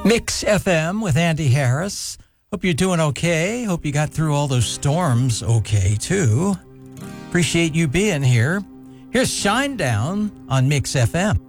Mix FM with Andy Harris. Hope you're doing okay. Hope you got through all those storms okay, too. Appreciate you being here. Here's Shinedown on Mix FM.